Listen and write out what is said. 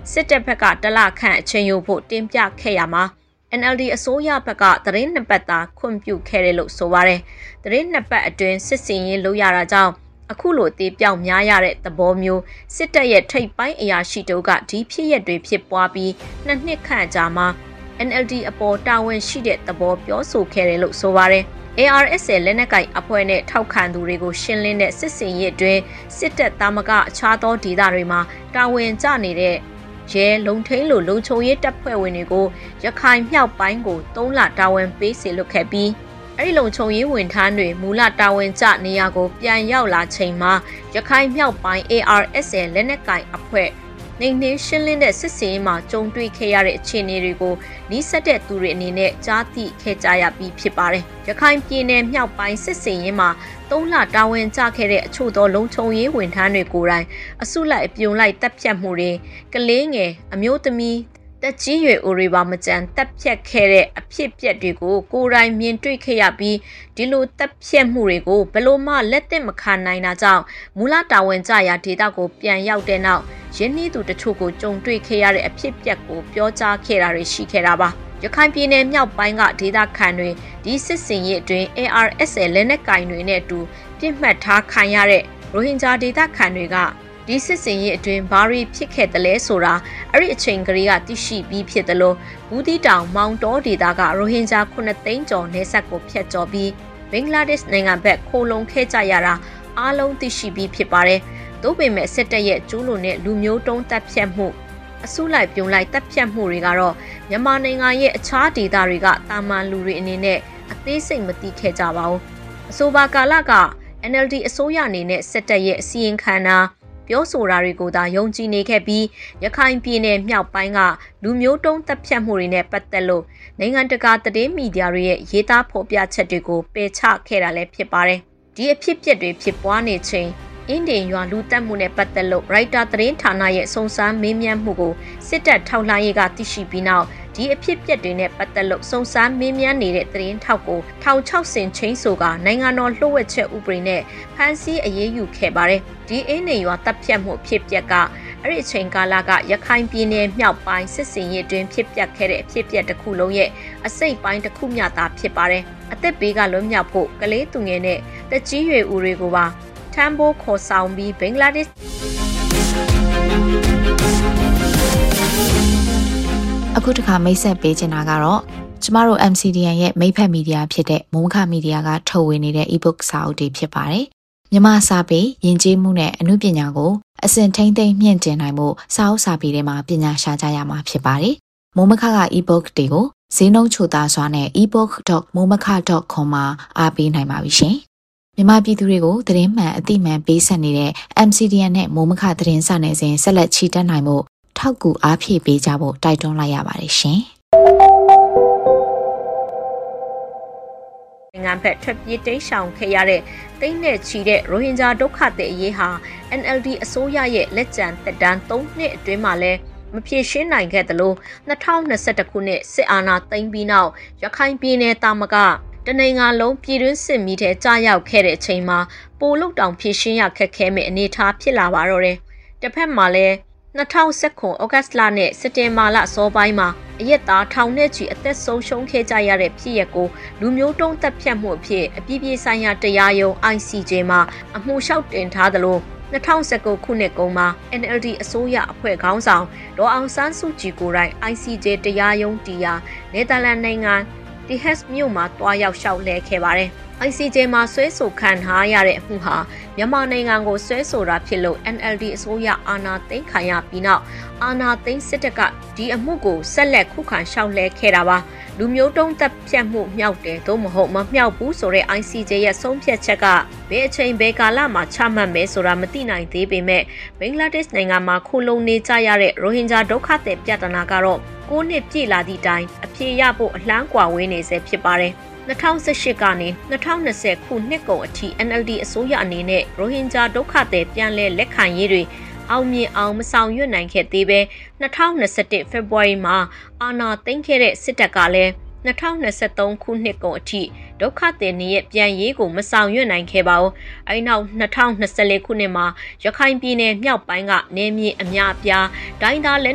စစ်တပ်ဘက်ကတလခန့်အချိန်ယူဖို့တင်ပြခဲ့ရမှာ NLD အစိုးရဘက်ကသတင်းနှစ်ပတ်သာခွင့်ပြုခဲ့တယ်လို့ဆိုပါတယ်။သတင်းနှစ်ပတ်အတွင်းစစ်စင်ရေးလုပ်ရတာကြောင့်အခုလိုတေးပြောက်များရတဲ့သဘောမျိုးစစ်တပ်ရဲ့ထိပ်ပိုင်းအရာရှိတို့ကဒီဖြစ်ရက်တွေဖြစ်ပွားပြီးနှစ်နှစ်ခန့်ကြာမှာ NLD အပေါ်တာဝန်ရှိတဲ့သဘောပြောဆိုခဲ့တယ်လို့ဆိုပါတယ်။ ARSA လက်နက်ကိုင်အဖွဲ့နဲ့ထောက်ခံသူတွေကိုရှင်းလင်းတဲ့စစ်စင်ရေးအတွင်းစစ်တပ်တာမကအခြားသောဒေသတွေမှာတာဝန်ကျနေတဲ့ရဲလုံထိန်လိုလုံခြုံရေးတပ်ဖွဲ့ဝင်တွေကိုရခိုင်မြောက်ပိုင်းကို3လတာဝန်ပေးစေလွှတ်ခဲ့ပြီးအဲ့ဒီလုံခြုံရေးဝန်ထမ်းတွေမူလတာဝန်ကျနေရာကိုပြန်ရောက်လာချိန်မှာရခိုင်မြောက်ပိုင်း ARSA လက်နက်ကိုင်အဖွဲ့နေနေရှင်းလင်းတဲ့စစ်စင်ရေးမှာကြုံတွေ့ခဲ့ရတဲ့အခြေအနေတွေကိုနီးစပ်တဲ့သူတွေအနေနဲ့ကြားသိခဲ့ကြရပြီးဖြစ်ပါတယ်။ရခိုင်ပြည်နယ်မြောက်ပိုင်းစစ်စင်ရေးမှာ3လတာဝန်ကျခဲ့တဲ့အချို့သောလုံခြုံရေးဝန်ထမ်းတွေကိုယ်တိုင်အစုလိုက်အပြုံလိုက်တပ်ဖြတ်မှုတွေကလေးငယ်အမျိုးသမီးတက်ကြီးရွယ်အိုတွေပါမကြမ်းတပ်ဖြတ်ခဲ့တဲ့အဖြစ်အပျက်တွေကိုကိုယ်တိုင်မြင်တွေ့ခဲ့ရပြီးဒီလိုတပ်ဖြတ်မှုတွေကိုဘယ်လိုမှလက်သင့်မခံနိုင်တာကြောင့်မူလတာဝန်ကျရာဒေသကိုပြန်ရောက်တဲ့နောက်ရင်းနှီးသူတချို့ကိုကြုံတွေ့ခဲ့ရတဲ့အဖြစ်အပျက်ကိုပြောကြားခဲ့တာတွေရှိခဲ့တာပါရခိုင်ပြည်နယ်မြောက်ပိုင်းကဒေသခံတွေဒီစစ်စင်ရေးအတွင်း ARSA လက်နက်ကင်တွေနဲ့အတူပြစ်မှတ်ထားခံရတဲ့ရိုဟင်ဂျာဒေသခံတွေကဒီစစ်စင်ရေးအတွင်းဘာတွေဖြစ်ခဲ့တယ်လဲဆိုတာအဲ့ဒီအချိန်ကလေးကသိရှိပြီးဖြစ်တယ်လို့ဘူးတီတောင်မောင်တောဒေသကရိုဟင်ဂျာ9သိန်းကျော်နေဆက်ကိုဖျက်ကျော်ပြီးဘင်္ဂလားဒေ့ရှ်နိုင်ငံဘက်ခိုလုံခဲ့ကြရတာအားလုံးသိရှိပြီးဖြစ်ပါတယ်။သို့ပေမဲ့စစ်တပ်ရဲ့ကျူးလွန်တဲ့လူမျိုးတုံးတပ်ဖြတ်မှုအစုလိုက်ပြုံလိုက်တပ်ဖြတ်မှုတွေကတော့မြန်မာနိုင်ငံရဲ့အခြားဒေသတွေကတာမန်လူတွေအနေနဲ့အသေးစိတ်မသိခဲ့ကြပါဘူး။အဆိုပါကာလက NLD အစိုးရအနေနဲ့စစ်တပ်ရဲ့အစီရင်ခံတာပြောဆိုတာတွေကိုသာယုံကြည်နေခဲ့ပြီးရခိုင်ပြည်နယ်မြောက်ပိုင်းကလူမျိုးတုံးတပ်ဖြတ်မှုတွေနဲ့ပတ်သက်လို့နိုင်ငံတကာသတင်းမီဒီယာတွေရဲ့ရေးသားဖော်ပြချက်တွေကိုပယ်ချခဲ့တာလည်းဖြစ်ပါတယ်။ဒီအဖြစ်အပျက်တွေဖြစ်ပွားနေချိန်အင်းဒင်ရွာလူတက်မှုနဲ့ပတ်သက်လို့ရိုက်တာသတင်းဌာနရဲ့စုံစမ်းမေးမြန်းမှုကိုစစ်တပ်ထောက်လှမ်းရေးကသိရှိပြီးနောက်ဒီအဖြစ်အပျက်တွေနဲ့ပတ်သက်လို့စုံစမ်းမေးမြန်းနေတဲ့သတင်းထောက်ကို1600စင်ချင်းဆိုကနိုင်ငံတော်လှုပ်ဝက်ချက်ဥပဒေနဲ့ဖမ်းဆီးအရေးယူခဲ့ပါတယ်။ဒီအင်းဒင်ရွာတပ်ဖြတ်မှုဖြစ်ပျက်ကအဲ့ဒီအချိန်ကာလကရခိုင်ပြည်နယ်မြောက်ပိုင်းစစ်စင်ရေးတွင်ဖြစ်ပျက်ခဲ့တဲ့အဖြစ်အပျက်တစ်ခုလုံးရဲ့အစိတ်ပိုင်းတစ်ခုမျှသာဖြစ်ပါတယ်။အသက်ဘေးကလွတ်မြောက်ဖို့ကလေးသူငယ်နဲ့တက်ကြီးရွယ်ဦးတွေကိုပါထမ်းဖို့ခေါ်ဆောင်ပြီးဘင်္ဂလားဒေ့ရှ်အခုတစ်ခါမိတ်ဆက်ပေးချင်တာကတော့ကျမတို့ MCDN ရဲ့မိတ်ဖက်မီဒီယာဖြစ်တဲ့မုံခမီဒီယာကထုတ်ဝေနေတဲ့ ebook စာအုပ်တွေဖြစ်ပါတယ်။မြန်မာစာပေယဉ်ကျေးမှုနဲ့အမှုပညာကိုအစဉ်ထိမ့်သိမ်းမြင့်တင်နိုင်မှုစာအုပ်စာပေတွေမှာပညာရှာကြရမှာဖြစ်ပါတယ်။မုံမခက ebook တွေကိုဈေးနှုန်းချိုသာစွာနဲ့ ebook.momaka.com မှာအားပေးနိုင်ပါပြီရှင်။မြန်မာပြည်သူတွေကိုသတင်းမှန်အသိမှန်ပေးဆက်နေတဲ့ MCDN နဲ့မုံမခသတင်းစာနယ်စဉ်ဆက်လက်ချီတက်နိုင်မှုထောက်ကူအားဖြည့်ပေးကြဖို့တိုက်တွန်းလိုက်ရပါတယ်ရှင်။နိုင်ငံဘက်ထွက်ပြေးတိမ်းရှောင်ခဲ့ရတဲ့တိမ့်နဲ့ချီတဲ့ရိုဟင်ဂျာဒုက္ခသည်အရေးဟာ NLD အစိုးရရဲ့လက်ကျန်သက်တမ်း3နှစ်အတွင်းမှာလည်းမဖြေရှင်းနိုင်ခဲ့သလို2021ခုနှစ်စစ်အာဏာသိမ်းပြီးနောက်ရခိုင်ပြည်နယ်တာမကတနိုင်ငံလုံးပြည်တွင်းစစ်မီးထဲကြာရောက်ခဲ့တဲ့အချိန်မှာပိုလုတောင်ဖြေရှင်းရခက်ခဲမဲ့အနေအထားဖြစ်လာပါတော့တယ်။တစ်ဖက်မှာလည်း2019ဩဂတ်လနဲ့စက်တင်ဘာလစောပိုင်းမှာအရက်သားထောင်နဲ့ချီအသက်ဆုံးရှုံးခဲ့ကြရတဲ့ဖြစ်ရပ်ကိုလူမျိုးတုံးတပ်ဖြတ်မှုအဖြစ်အပြည်ပြည်ဆိုင်ရာတရားရုံး ICJ မှာအမှုလျှောက်တင်ထားသလို2019ခုနှစ်ကုန်မှာ NLD အစိုးရအဖွဲ့ခေါင်းဆောင်ဒေါ်အောင်ဆန်းစုကြည်ကိုယ်တိုင် ICJ တရားရုံးတီယာနယ်သာလန်နိုင်ငံဒီဟက်စ်မြို့မှာတွားရောက်လျှောက်လဲခဲ့ပါတယ်။ ICJ မှာဆွဲဆိုခံထားရတဲ့အမှုဟာမြန်မာနိုင်ငံကိုဆွဲဆိုတာဖြစ်လို့ NLD အစိုးရအာဏာသိမ်းခံရပြီးနောက်အာဏာသိမ်းစစ်တပ်ကဒီအမှုကိုဆက်လက်ခုခံလျှောက်လဲခဲ့တာပါ။လူမျိုးတုံးတပ်ဖြတ်မှုမြောက်တယ်သို့မဟုတ်မမြောက်ဘူးဆိုတဲ့ ICJ ရဲ့ဆုံးဖြတ်ချက်ကဘယ်အချိန်ဘယ်ကာလမှာချမှတ်မယ်ဆိုတာမသိနိုင်သေးပေမဲ့ဘင်္ဂလားဒေ့ရှ်နိုင်ငံမှာခိုလုံနေကြရတဲ့ရိုဟင်ဂျာဒုက္ခသည်ပြဿနာကတော့9နှစ်ပြည့်လာသည့်တိုင်အပြေရဖို့အလှမ်းကွာဝေးနေစေဖြစ်ပါတယ်။2018ကနေ2020ခုနှစ်ကုန်အထိ NLD အစိုးရအနေနဲ့ရိုဟင်ဂျာဒုက္ခသည်ပြန်လည်လက်ခံရေးတွေအောင်မြင်အောင်မဆောင်ရွက်နိုင်ခဲ့သေးပဲ2021 ဖေဖော်ဝါရီမှာအာဏာသိမ်းခဲ့တဲ့စစ်တပ်ကလည်း2023ခုနှစ်ကုန်အထိဒုက္ခသည်တွေရဲ့ပြန်ရေးကိုမဆောင်ရွက်နိုင်ခဲ့ပါဘူး။အဲဒီနောက်2024ခုနှစ်မှာရခိုင်ပြည်နယ်မြောက်ပိုင်းကနေမြေအများအပြားဒိုင်းသားလက်